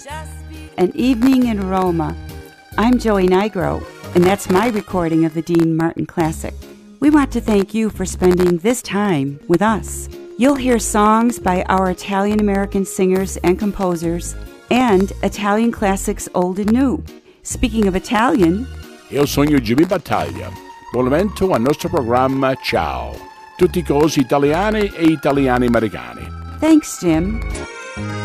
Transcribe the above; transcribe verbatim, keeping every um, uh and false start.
An Evening in Roma. I'm Joey Nigro, and that's my recording of the Dean Martin Classic. We want to thank you for spending this time with us. You'll hear songs by our Italian-American singers and composers and Italian classics old and new. Speaking of Italian, io sono Jimmy Battaglia. Buon momento al nostro programma Ciao. Tutti cose italiane e italiani americani. Thanks, Jim.